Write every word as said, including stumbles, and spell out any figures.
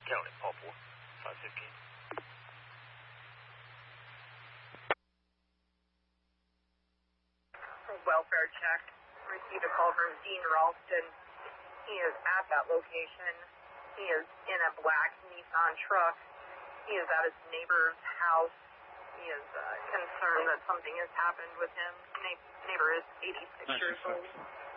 County, Paul four, five fifteen. Welfare check. Received a call from Dean Ralston. He is at that location. He is in a black Nissan truck. He is at his neighbor's house. He is uh, concerned that something has happened with him. Na- neighbor is eighty-six years old.